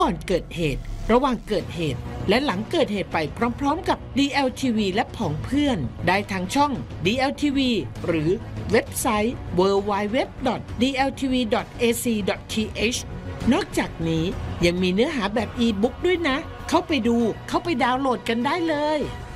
ก่อนเกิดเหตุระหว่างเกิดเหตุและหลังเกิดเหตุไปพร้อมๆกับ DLTV และผองเพื่อนได้ทางช่อง DLTV หรือเว็บไซต์ www.dltv.ac.th นอกจากนี้ยังมีเนื้อหาแบบอีบุ๊กด้วยนะเข้าไปดูเข้าไปดาวน์โหลดกันได้เลย